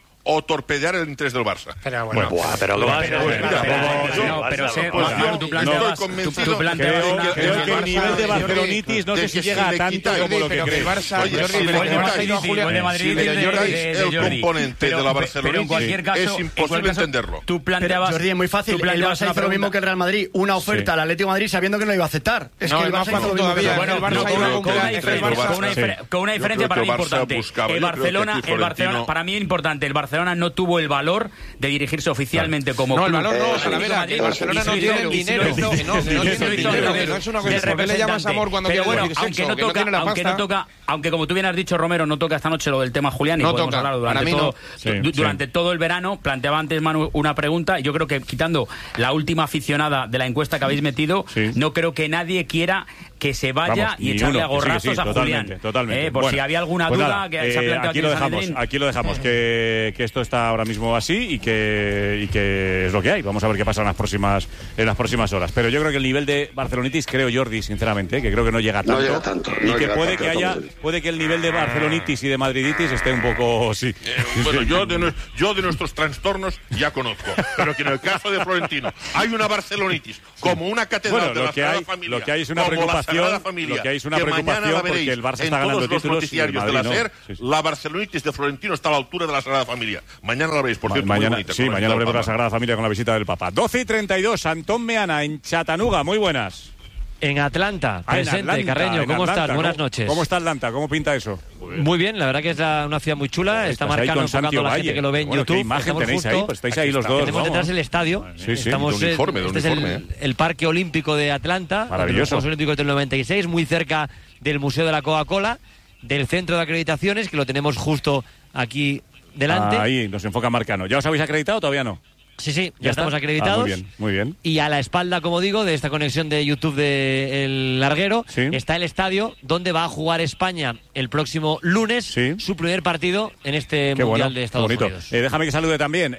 o torpedear el interés del Barça. Pero bueno, bueno buah, pero lo vas a No, pero tú planteabas tu planteabas creo que el nivel de barcelonitis no sé si llega a tanto como lo que crees. El Barça, el componente de la Barcelona es imposible entenderlo. Tú planteabas, Jordi, es muy fácil. El Barça hizo lo mismo que el Real Madrid, una oferta al Atlético de Madrid sabiendo que no iba a aceptar. Es que el Barça hizo lo mismo que el Barça. Con una diferencia para mí importante. El Barcelona, el Barcelona, para mí es importante. El Barcelona Barcelona no tuvo el valor de dirigirse oficialmente como no, club. No, el valor no, Talavera, que Barcelona no tiene dinero. No tiene dinero, no es una cosa. ¿Por qué le llamas amor cuando quiere decir sexo? Aunque no toca, aunque no toca, aunque como tú bien has dicho, Romero, no toca esta noche lo del tema Julián y no podemos toca. hablar durante, todo, no. sí, durante sí. todo el verano. Planteaba antes Manu una pregunta y yo creo que quitando la última aficionada de la encuesta que habéis metido, sí. no creo que nadie quiera que se vaya Vamos, y echarle uno, a gorrazos sí, sí, a totalmente, Julián. Totalmente. Eh, por bueno, si había alguna pues duda nada, que eh, se ha planteado aquí aquí lo dejamos, aquí lo dejamos, que, que esto está ahora mismo así y que, y que es lo que hay. Vamos a ver qué pasa en las próximas en las próximas horas. Pero yo creo que el nivel de Barcelonitis, creo Jordi, sinceramente, que creo que no llega tanto. No llega tanto. Y no que llega puede tanto, que haya, puede que el nivel de Barcelonitis y de Madriditis esté un poco, sí. Eh, bueno, yo de, no, yo de nuestros trastornos ya conozco, pero que en el caso de Florentino hay una Barcelonitis como una catedral bueno, de la lo que Sagrada hay, Familia, lo que hay es una como preocupación, la Sagrada Familia, lo que hay es una que preocupación porque el Barça está ganando títulos en todos los noticiarios Madrid, de la no. SER, sí, sí. la Barcelonitis de Florentino está a la altura de la Sagrada Familia. Mañana la veréis, por Ma cierto, mañana, muy bonita. Sí, mañana veremos la Sagrada Familia con la visita del Papa. doce y treinta y dos, Antón Meana en Chattanooga, muy buenas. En Atlanta, ah, presente, en Atlanta, Carreño, ¿cómo Atlanta, estás? ¿cómo, Buenas noches. ¿Cómo está Atlanta? ¿Cómo pinta eso? Muy bien, la verdad que es la, una ciudad muy chula, está marcando, enfocando a la gente que lo ve en bueno, YouTube. ¿qué imagen Estamos tenéis justo, ahí? Pues estáis ahí los dos. Tenemos detrás el estadio, sí, sí, estamos de uniforme, en, de este uniforme, es el, ¿eh? el Parque Olímpico de Atlanta, maravilloso. los Juegos Olímpicos del noventa y seis, muy cerca del Museo de la Coca-Cola, del Centro de Acreditaciones, que lo tenemos justo aquí delante. Ah, ahí nos enfoca Marcano. ¿Ya os habéis acreditado o todavía no? Sí, sí, ya, ¿Ya estamos está? acreditados. Ah, muy bien, muy bien. Y a la espalda, como digo, de esta conexión de YouTube de El Larguero, ¿sí? está el estadio donde va a jugar España el próximo lunes, ¿sí? su primer partido en este Qué Mundial bueno, de Estados bonito. Unidos. Eh, déjame que salude también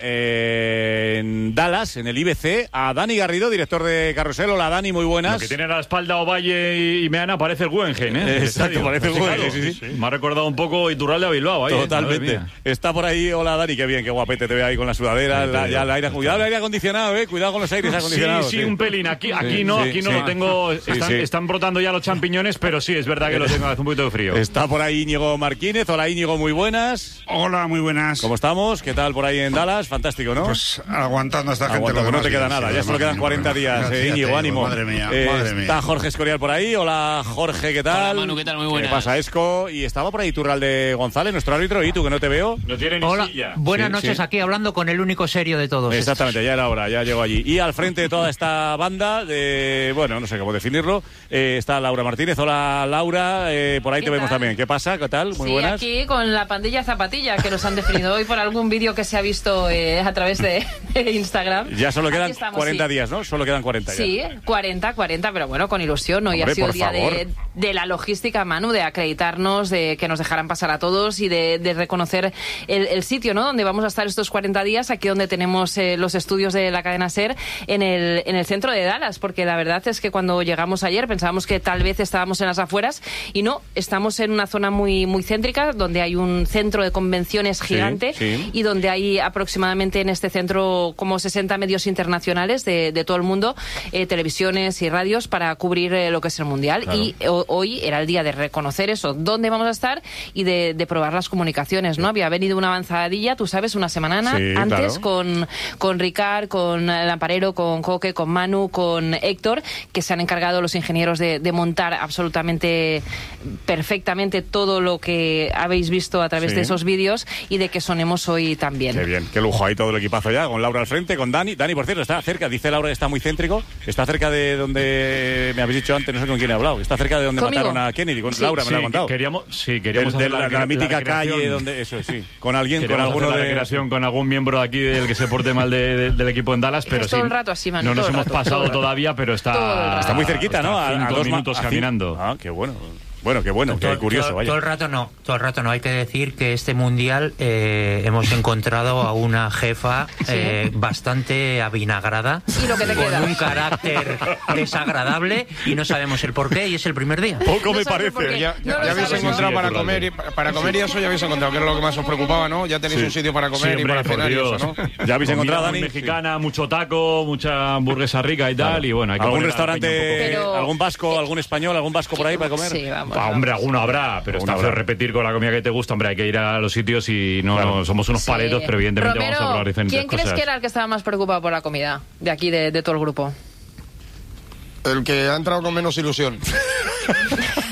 eh, en Dallas, en el I B C, a Dani Garrido, director de Carrusel. Hola, Dani, muy buenas. Lo que tiene a la espalda Ovalle y Meana parece el Guggenheim, ¿eh? eh exacto, parece el Guggenheim, sí, sí, sí. Me ha recordado un poco Iturralde a Bilbao. Ahí, totalmente. ¿eh? Está por ahí, hola Dani, qué bien, qué guapete te ve ahí con la sudadera, la, ya el aire, cuidado el aire acondicionado, eh, cuidado con los aires acondicionados. Sí, sí, sí, un pelín. Aquí, aquí sí, no, aquí sí, no sí. lo tengo. Están, sí, sí. están brotando ya los champiñones, pero sí, es verdad que lo tengo hace un poquito de frío. Está por ahí Íñigo Marquínez. Hola Íñigo, muy buenas. Hola, muy buenas. ¿Cómo estamos? ¿Qué tal por ahí en Dallas? Fantástico, ¿no? Pues aguantando a esta gente. Aguantando, lo no te queda nada, sí, ya solo quedan cuarenta días, eh, Íñigo, ánimo. Madre mía, eh, madre mía. Está Jorge Escorial por ahí. Hola Jorge, ¿qué tal? Hola Manu, ¿qué tal? Muy buenas. ¿Qué pasa, Esco? Y estaba por ahí Turralde González, nuestro árbitro, y tú que no te veo. No tiene ni Hola, silla. buenas sí, noches, sí. aquí hablando con el único serio de todos. Exactamente, estos. ya era hora, ya llegó allí. Y al frente de toda esta banda, de, bueno, no sé cómo definirlo, eh, está Laura Martínez. Hola Laura, eh, por ahí te vemos también. ¿Qué pasa? ¿Qué tal? Muy sí, buenas. Aquí con la pandilla Zapatilla, que nos han definido hoy por algún vídeo que se ha visto eh, a través de, de Instagram. Ya solo quedan estamos, cuarenta sí. días, ¿no? Solo quedan cuarenta Sí, ya. cuarenta, cuarenta, pero bueno, con ilusión. Hoy Hombre, ha sido por el día favor. de, de la logística, Manu, de acreditarnos, de que nos dejaran pasar a todos y de, de reconocer el, el sitio, ¿no? Donde vamos a estar estos cuarenta días, aquí donde tenemos eh, los estudios de la cadena SER, en el, en el centro de Dallas, porque la verdad es que cuando llegamos ayer pensábamos que tal vez estábamos en las afueras y no, estamos en una zona muy, muy céntrica, donde hay un centro de convenciones gigante sí, sí. y donde hay aproximadamente en este centro como sesenta medios internacionales de, de todo el mundo, eh, televisiones y radios para cubrir eh, lo que es el Mundial. Claro. Y o, hoy era el día de reconocer eso, dónde vamos a estar y de, de probar las comunicaciones, ¿no? Había venido una avanzadilla, tú sabes, una semana sí, antes claro. con, con Ricard, con Lamparero, con Coque, con Manu, con Héctor, que se han encargado los ingenieros de, de montar absolutamente perfectamente todo lo que habéis visto a través sí. de esos vídeos y de que sonemos hoy también. Qué bien, qué lujo, ahí todo el equipazo ya, con Laura al frente, con Dani. Dani, por cierto, está cerca, dice Laura que está muy céntrico, está cerca de donde me habéis dicho antes, no sé con quién he hablado, está cerca de donde ¿Conmigo? mataron a Kennedy, con Sí. Laura me sí, lo ha contado. Queríamos, sí, queríamos de, hacer de la, la, la mítica la calle donde eso sí, con alguien, con alguno alguno de de la recreación, con algún miembro de aquí del que se porte mal de, de, del equipo en Dallas, pero Es sí. todo el rato así, Manu, no nos todo el hemos rato, pasado todo el rato. todavía, pero está está muy cerquita, está ¿no? A, cinco a dos minutos ma- a caminando. Ah, qué bueno. Bueno, qué bueno, qué todo, curioso, todo, vaya. todo el rato no, todo el rato no. Hay que decir que este mundial eh, hemos encontrado a una jefa eh, bastante avinagrada, Y lo que te con queda. un carácter desagradable y no sabemos el porqué y es el primer día. Poco No me sabes por parece. qué. Ya, ya, No lo ya habéis sabes, encontrado ¿no? para Sí, comer, y, para comer y eso ya habéis encontrado, que era lo que más os preocupaba, ¿no? Ya tenéis Sí. un sitio para Sí, comer y hombre, para por cenar y Dios. eso, ¿no? ¿Ya habéis Comida encontrado, muy Dani? mexicana, mucho taco, mucha hamburguesa rica y tal, Claro. y bueno, hay que ¿Algún poner a la peña un restaurante, Pero- algún vasco, algún español, algún vasco por ahí para comer? Sí, vamos. Ah, vamos. hombre, alguno habrá, pero Alguno está feo habrá. repetir con la comida que te gusta. Hombre, hay que ir a los sitios y no, Claro. no somos unos Sí. paletos, pero evidentemente Romero, vamos a probar diferentes ¿quién cosas. crees que era el que estaba más preocupado por la comida de aquí, de, de todo el grupo? El que ha entrado con menos ilusión.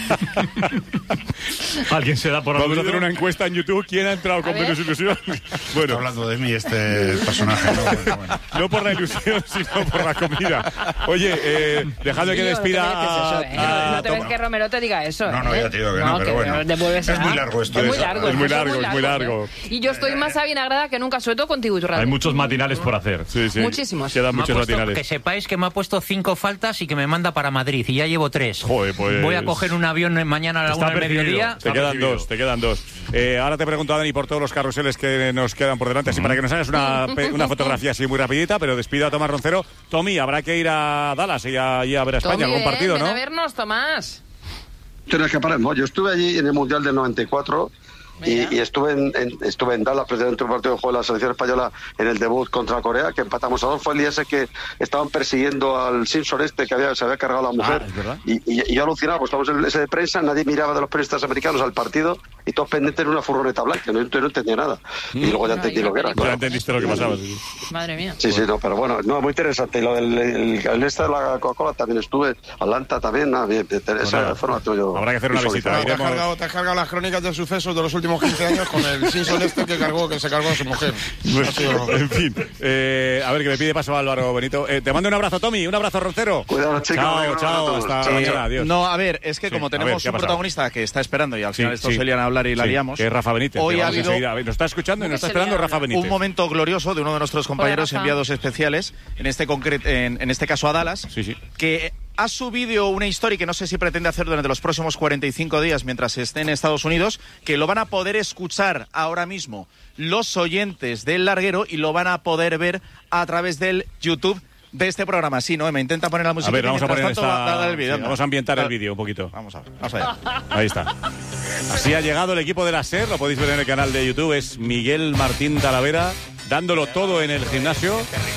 Alguien se da por Vamos a hacer una encuesta en YouTube. ¿Quién ha entrado con menos ilusión? Bueno, está hablando de mí este personaje. ¿no? Bueno, bueno. No por la ilusión, sino por la comida. Oye, eh, dejadme que despida a, ¿eh? a, a, No te ves que Romero te diga eso. No, no, ya te digo que no, no pero bueno. Es muy largo esto. Es muy largo, es muy largo, es muy largo. Y yo estoy más avinagrada que nunca, sobre todo contigo y tu radio. Hay muchos matinales por hacer. Sí, sí. Muchísimos. Quedan muchos puesto, matinales. Que sepáis que me ha puesto cinco faltas y que me manda para Madrid y ya llevo tres. Joder, pues... Voy a coger un avión mañana a la una del mediodía. Te quedan dos, te quedan dos. Eh, ahora te pregunto, Dani, por todos los carruseles que nos quedan por delante, así para que nos hagas una, una fotografía así muy rapidita, pero despido a Tomás Roncero. Tommy, habrá que ir a Dallas y a, y a ver a España, Tommy, algún partido, ven ¿no? a vernos, Tomás. Tienes que parar, no, yo estuve allí en el Mundial del noventa y cuatro y, y estuve en, en, estuve en Dallas, precisamente un partido que jugó la selección española en el debut contra Corea, que empatamos a dos. Fue el día ese que estaban persiguiendo al Simpson este que había, se había cargado a la mujer. Ah, y, y, y yo alucinaba, pues estamos en ese de prensa, nadie miraba de los periodistas americanos al partido y todos pendientes en una furgoneta blanca. No, no entendía nada. Y luego ya entendí lo que era. Ya claro. entendiste lo que pasaba. Sí. Madre mía. Sí, sí, no, pero bueno, no, muy interesante. Y lo del el, el este de la Coca-Cola también estuve, Atlanta también, nada, bien, esa bueno, forma yo. Habrá que hacer una visita. No, te, has cargado, te has cargado las crónicas de sucesos de los últimos quince años con el Simpson este que cargó, que se cargó a su mujer. Bueno, sido... En fin, eh, a ver, que me pide paso Álvaro Benito. Eh, te mando un abrazo, Tommy, un abrazo, Roncero. Cuidado, chicos. Chao, chao, hasta eh, mañana, adiós. No, a ver, es que sí, como tenemos ver, un protagonista que está esperando y al final sí, estos sí. se lían a hablar y la sí, liamos. Que es Rafa Benítez. Hoy ha habido... Nos está escuchando y nos está esperando Rafa Benítez. Un momento glorioso de uno de nuestros compañeros Hola, enviados especiales, en este, concret, en, en este caso a Dallas, sí, sí. que ha subido una historia que no sé si pretende hacer durante los próximos cuarenta y cinco días mientras esté en Estados Unidos, que lo van a poder escuchar ahora mismo los oyentes del larguero y lo van a poder ver a través del YouTube de este programa. Sí, ¿no? Me intenta poner la música. A ver, vamos a poner tanto, esta... va a dar el vídeo, sí, vamos a ambientar el vídeo un poquito. Vamos a ver, vamos allá. Ahí está. Así ha llegado el equipo de la SER, lo podéis ver en el canal de YouTube, es Miguel Martín Talavera, dándolo todo en el gimnasio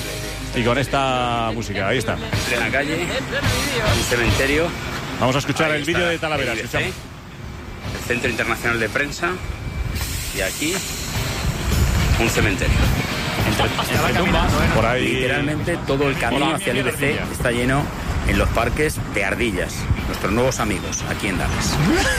y con esta música. Ahí está. En la calle, un cementerio. Vamos a escuchar Ahí el vídeo de Talavera. el, el Centro Internacional de Prensa y aquí un cementerio. Entre, entre tumbas, por ahí. Literalmente todo el camino Hola, hacia el I B C está lleno en los parques de ardillas, nuestros nuevos amigos aquí en Dallas.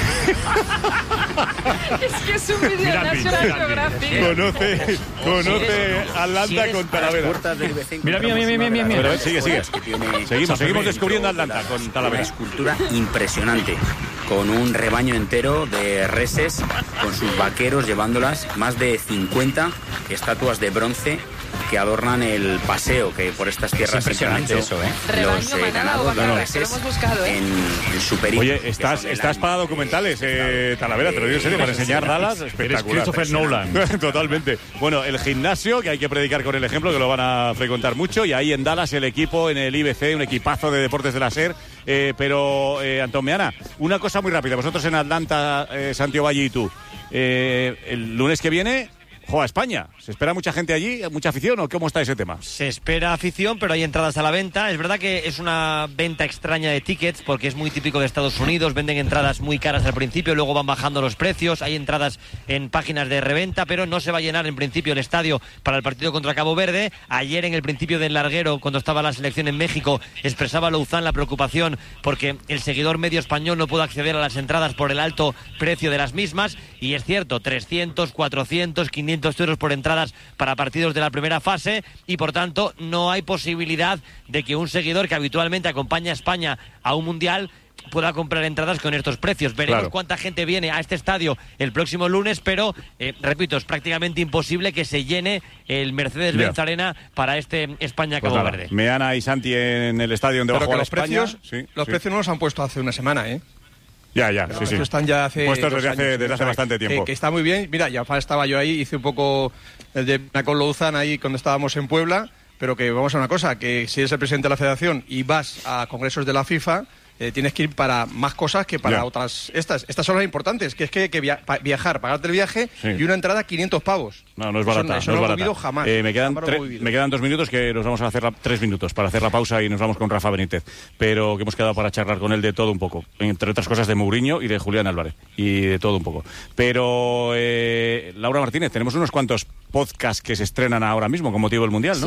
Es que es un vídeo de National Geographic. Conoce, conoce Atlanta con Talavera. Mira, mira, mira, mira, mira. Pero sigue, sigue. Seguimos, seguimos descubriendo Atlanta con Talavera. Una escultura impresionante, con un rebaño entero de reses, con sus vaqueros llevándolas, más de cincuenta estatuas de bronce que adornan el paseo que por estas tierras es impresionante eso, ¿eh? Los eh, ganados de reses ¿eh? en, en su periplo. Oye, estás, estás para documentales, eh, Talavera, te lo digo en serio, para enseñar Dallas, espectacular. Christopher Nolan. Totalmente. Bueno, el gimnasio, que hay que predicar con el ejemplo, que lo van a frecuentar mucho, y ahí en Dallas el equipo, en el I B C, un equipazo de deportes de la SER. Eh, pero, eh, Antón Meana, una cosa muy rápida. Vosotros en Atlanta, eh, Santiago Valle y tú, eh, el lunes que viene... Juega España. ¿Se espera mucha gente allí? ¿Mucha afición o cómo está ese tema? Se espera afición, pero hay entradas a la venta. Es verdad que es una venta extraña de tickets porque es muy típico de Estados Unidos. Venden entradas muy caras al principio, luego van bajando los precios. Hay entradas en páginas de reventa, pero no se va a llenar en principio el estadio para el partido contra Cabo Verde. Ayer en el principio del larguero, cuando estaba la selección en México, expresaba Louzán la preocupación porque el seguidor medio español no puede acceder a las entradas por el alto precio de las mismas. Y es cierto, trescientos, cuatrocientos, quinientos euros por entradas para partidos de la primera fase y por tanto no hay posibilidad de que un seguidor que habitualmente acompaña a España a un mundial pueda comprar entradas con estos precios. Veremos claro. cuánta gente viene a este estadio el próximo lunes, pero eh, repito, es prácticamente imposible que se llene el Mercedes-Benz Arena para este España-Cabo pues Verde. Meana y Santi en el estadio donde va a jugar los España. Precios, sí, los sí. precios no los han puesto hace una semana, ¿eh? Ya, ya, Pero sí, sí. Están ya hace puestos desde hace, años, desde hace bastante tiempo. Que, que está muy bien. Mira, ya estaba yo ahí, hice un poco el de con Louzán ahí cuando estábamos en Puebla, pero que vamos a una cosa, que si eres el presidente de la federación y vas a congresos de la FIFA, eh, tienes que ir para más cosas que para ya. otras. Estas estas son las importantes, que es que, que via pa viajar, pagarte el viaje sí. y una entrada quinientos pavos. No, no es barata. Eso, eso no, no es lo he vivido jamás. Eh, me, quedan me quedan dos minutos que nos vamos a hacer la, tres minutos para hacer la pausa y nos vamos con Rafa Benítez. Pero que hemos quedado para charlar con él de todo un poco. Entre otras cosas de Mourinho y de Julián Álvarez. Y de todo un poco. Pero, eh, Laura Martínez, tenemos unos cuantos podcasts que se estrenan ahora mismo con motivo del Mundial, ¿no? Sí.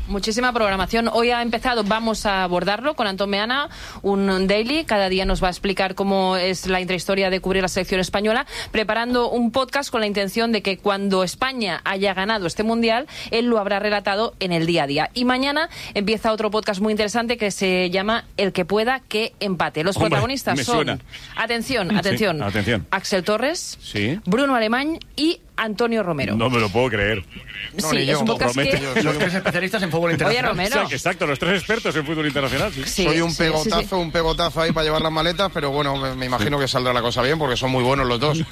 Muchísima programación. Hoy ha empezado, vamos a abordarlo con Antón Meana, un daily. Cada día nos va a explicar cómo es la intrahistoria de cubrir la selección española, preparando un podcast con la intención de que cuando España haya ganado este mundial, él lo habrá relatado en el día a día. Y mañana empieza otro podcast muy interesante que se llama El que pueda que empate. Los Hombre, protagonistas son, suena. atención, atención, sí, atención, Axel Torres, sí. Bruno Alemany y Antonio Romero. No me lo puedo creer. Sí, no, es un podcast que... Los tres especialistas en fútbol internacional. Oye, Romero. Exacto, los tres expertos en fútbol internacional. Sí. Sí, Soy un sí, pegotazo, sí, sí. un pegotazo ahí para llevar las maletas, pero bueno, me, me imagino que saldrá la cosa bien porque son muy buenos los dos.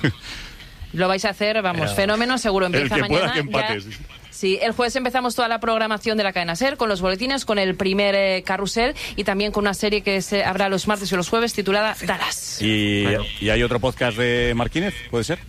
Lo vais a hacer, vamos, pero... fenómeno, seguro empieza el que mañana. Pueda que empates. Ya... Sí, el jueves empezamos toda la programación de la cadena SER con los boletines, con el primer eh, carrusel y también con una serie que se habrá los martes y los jueves titulada Dallas. ¿Y, ¿y hay otro podcast de Marquínez? ¿Puede ser?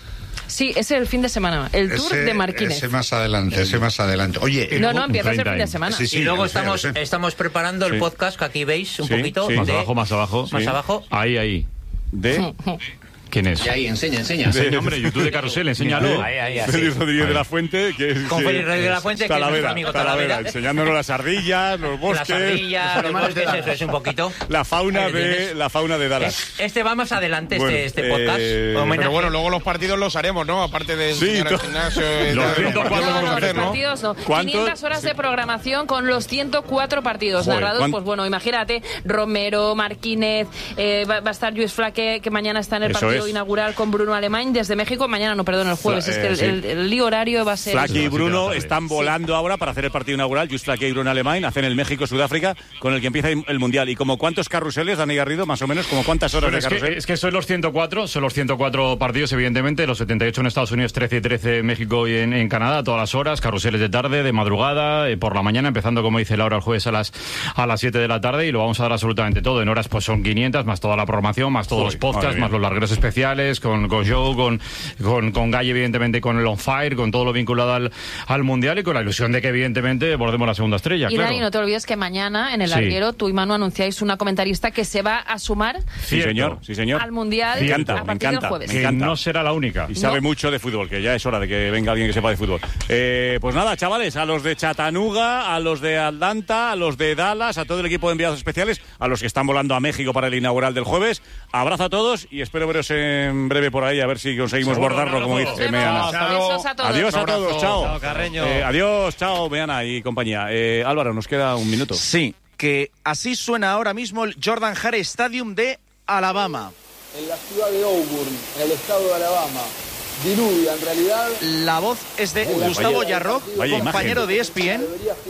Sí, ese es el fin de semana, el tour ese, de Marquínez. Ese más adelante, ese más adelante. Oye, no, no, empieza el fin de semana. Sí, sí, y luego estamos, sé, estamos preparando el sí. podcast que aquí veis un sí, poquito. Sí. Más de... abajo, más abajo. Más sí. abajo. Ahí, ahí. De... ¿Quién es? Y ahí, enseña, enseña. Enseña, hombre, YouTube de Carrusel, enséñalo. Ahí, ahí, así. Félix Rodríguez ahí. de la Fuente, que es... Con Félix Rodríguez de la Fuente, que Talavera, es nuestro amigo Talavera, Talavera. enseñándonos las ardillas, los bosques... Las ardillas, los bosques, eso es un poquito. La fauna de, la fauna de Dallas. Este va más adelante, bueno, este, este podcast. Eh... Pero bueno, luego los partidos los haremos, ¿no? Aparte de sí, enseñar el gimnasio... Los ciento cuatro no, no, hacer, los partidos no. quinientas horas sí. de programación con los ciento cuatro partidos Joder, narrados. ¿cuánto? Pues bueno, imagínate, Romero, Marquínez, eh, va, va a estar Lluís Flaque, que mañana está en el eso partido es. inaugural con Bruno Alemany desde México, mañana no, perdón, el jueves, Fla, eh, es que el, sí. el, el lío horario va a ser... Flaque y Bruno están volando sí. ahora para hacer el partido inaugural, Lluís Flaque y Bruno Alemany hacen el México-Sudáfrica con el que empieza el Mundial. ¿Y como cuántos carruseles, Dani Garrido, más o menos? ¿Como cuántas horas Pero de carrusel? Es que, es que son los ciento cuatro, son los ciento cuatro partidos, evidentemente, los setenta y ocho en Estados Unidos, trece y trece en México y en, en Canadá, todas las horas, carruseles de tarde, de madrugada, eh, por la mañana, empezando, como dice Laura, el jueves a las a las siete de la tarde, y lo vamos a dar absolutamente todo. En horas pues son quinientas, más toda la programación, más todos Joder, los podcasts, más los largueros especiales, con, con Joe, con, con, con Galle, evidentemente, con el On Fire, con todo lo vinculado al, al Mundial y con la ilusión de que, evidentemente, bordemos la segunda estrella. Y claro. Dani, no te olvides que mañana, en el sí. larguero, tú y Manu anunciáis una comentarista que se va a sumar sí, señor, sí, señor. al Mundial me encanta, a partir me encanta, del jueves. Me encanta. Que no será la única. Y sabe no. mucho de fútbol, que ya es hora de que venga alguien que sepa de fútbol. Eh, pues nada, chavales, a los de Chattanooga, a los de Atlanta, a los de Dallas, a todo el equipo de enviados especiales, a los que están volando a México para el inaugural del jueves, abrazo a todos y espero veros en breve por ahí, a ver si conseguimos Seguro, bordarlo, como dice Meana. Adiós a todos. Adiós a todos, chao. Chao, Carreño. Eh, adiós, chao, Meana y compañía. Eh, Álvaro, nos queda un minuto. Sí, que así suena ahora mismo el Jordan Hare Stadium de Alabama. En la ciudad de Auburn, en el estado de Alabama. Diluvia, en realidad. La voz es de Uy, Gustavo vaya, Yarroc, vaya compañero imagen. de E S P N.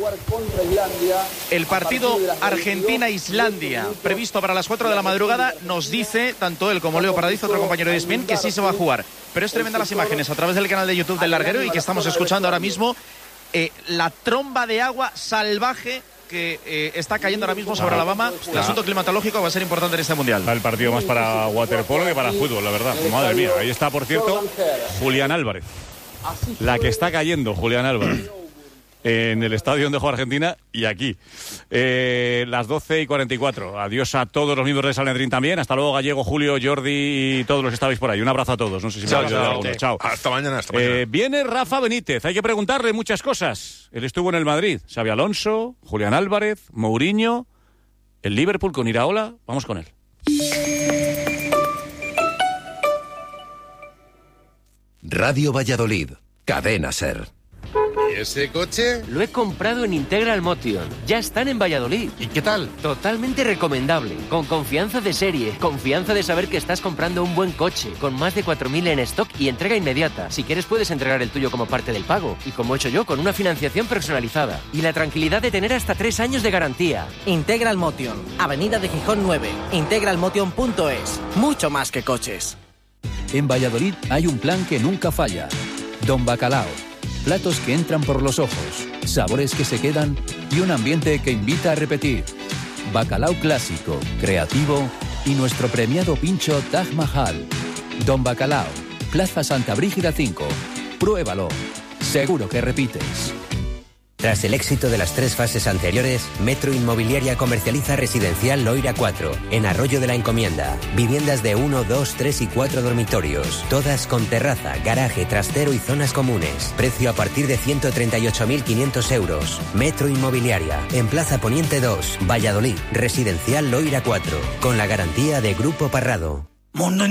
El partido Argentina-Islandia, previsto para las cuatro de la madrugada, nos dice, tanto él como Leo Paradizo, otro compañero de E S P N, que sí se va a jugar. Pero es tremenda las imágenes a través del canal de YouTube del Larguero y que estamos escuchando ahora mismo eh, la tromba de agua salvaje que eh, está cayendo ahora mismo sobre Alabama. El asunto climatológico va a ser importante en este Mundial. El partido más para waterpolo que para fútbol, la verdad. Madre mía, ahí está, por cierto, Julián Álvarez. La que está cayendo, Julián Álvarez. En el estadio donde juega Argentina y aquí. Eh, las doce y cuarenta y cuatro. Adiós a todos los miembros de Sanedrín también. Hasta luego, Gallego, Julio, Jordi y todos los que estabais por ahí. Un abrazo a todos. No sé si me chao, ha chao, alguno. Chao. Hasta mañana, hasta mañana. Eh, viene Rafa Benítez. Hay que preguntarle muchas cosas. Él estuvo en el Madrid. Xabi Alonso, Julián Álvarez, Mourinho, el Liverpool con Iraola. Vamos con él. Radio Valladolid. Cadena SER. ¿Y ese coche? Lo he comprado en Integral Motion. Ya están en Valladolid. ¿Y qué tal? Totalmente recomendable. Con confianza de serie. Confianza de saber que estás comprando un buen coche. Con más de cuatro mil en stock y entrega inmediata. Si quieres puedes entregar el tuyo como parte del pago. Y como he hecho yo, con una financiación personalizada. Y la tranquilidad de tener hasta tres años de garantía. Integral Motion. Avenida de Gijón nueve. integralmotion punto es. Mucho más que coches. En Valladolid hay un plan que nunca falla. Don Bacalao. Platos que entran por los ojos, sabores que se quedan y un ambiente que invita a repetir. Bacalao clásico, creativo y nuestro premiado pincho Taj Mahal. Don Bacalao, Plaza Santa Brígida cinco. Pruébalo. Seguro que repites. Tras el éxito de las tres fases anteriores, Metro Inmobiliaria comercializa Residencial Loira cuatro, en Arroyo de la Encomienda. Viviendas de uno, dos, tres y cuatro dormitorios. Todas con terraza, garaje, trastero y zonas comunes. Precio a partir de ciento treinta y ocho mil quinientos euros. Metro Inmobiliaria, en Plaza Poniente dos, Valladolid. Residencial Loira cuatro, con la garantía de Grupo Parrado.